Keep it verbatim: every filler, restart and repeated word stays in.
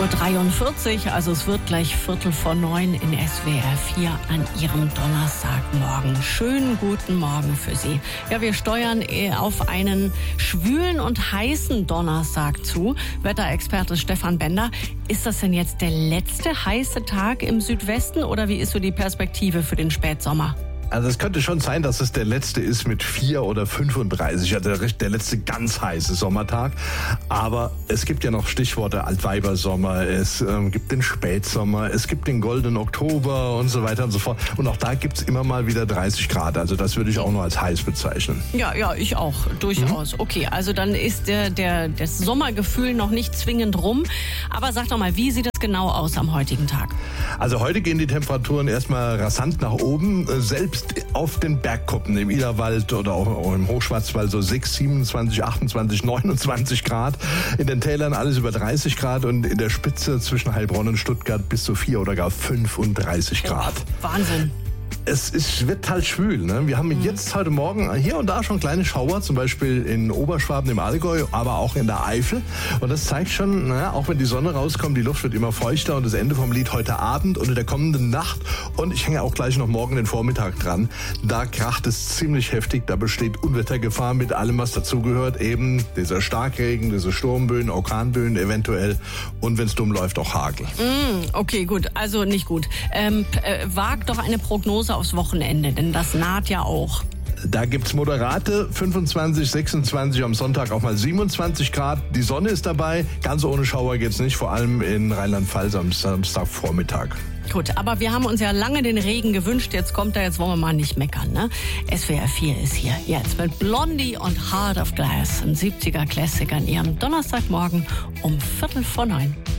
Uhr dreiundvierzig, also es wird gleich Viertel vor neun in S W R vier an Ihrem Donnerstagmorgen. Schönen guten Morgen für Sie. Ja, wir steuern auf einen schwülen und heißen Donnerstag zu. Wetterexperte Stefan Bender, ist das denn jetzt der letzte heiße Tag im Südwesten oder wie ist so die Perspektive für den Spätsommer? Also es könnte schon sein, dass es der letzte ist mit vier oder fünfunddreißig, also der, der letzte ganz heiße Sommertag. Aber es gibt ja noch Stichworte Altweibersommer, es ähm, gibt den Spätsommer, es gibt den goldenen Oktober und so weiter und so fort. Und auch da gibt's immer mal wieder dreißig Grad, also das würde ich auch nur als heiß bezeichnen. Ja, ja, ich auch, durchaus. Mhm. Okay, also dann ist der, der, das Sommergefühl noch nicht zwingend rum. Aber sag doch mal, wie sieht das genau aus am heutigen Tag? Also heute gehen die Temperaturen erstmal rasant nach oben, selbst auf den Bergkuppen im Iderwald oder auch im Hochschwarzwald so sechs, siebenundzwanzig, achtundzwanzig, neunundzwanzig Grad. In den Tälern alles über dreißig Grad und in der Spitze zwischen Heilbronn und Stuttgart bis zu vier oder gar fünfunddreißig Grad. Oh, Wahnsinn. Es ist, wird halt schwül. Ne? Wir haben mhm. jetzt heute Morgen hier und da schon kleine Schauer, zum Beispiel in Oberschwaben im Allgäu, aber auch in der Eifel. Und das zeigt schon, na, auch wenn die Sonne rauskommt, die Luft wird immer feuchter und das Ende vom Lied heute Abend und in der kommenden Nacht. Und ich hänge auch gleich noch morgen den Vormittag dran. Da kracht es ziemlich heftig, da besteht Unwettergefahr mit allem, was dazugehört. Eben dieser Starkregen, diese Sturmböen, Orkanböen eventuell und wenn es dumm läuft, auch Hagel. Mm, okay, gut, also nicht gut. Ähm, äh, wagt doch eine Prognose aufs Wochenende, denn das naht ja auch. Da gibt's moderate fünfundzwanzig, sechsundzwanzig, am Sonntag auch mal siebenundzwanzig Grad. Die Sonne ist dabei, ganz ohne Schauer geht's nicht, vor allem in Rheinland-Pfalz am Samstagvormittag. Gut, aber wir haben uns ja lange den Regen gewünscht, jetzt kommt er, jetzt wollen wir mal nicht meckern, ne? S W R vier ist hier jetzt mit Blondie und Heart of Glass, ein siebziger Klassiker an Ihrem Donnerstagmorgen um Viertel vor neun.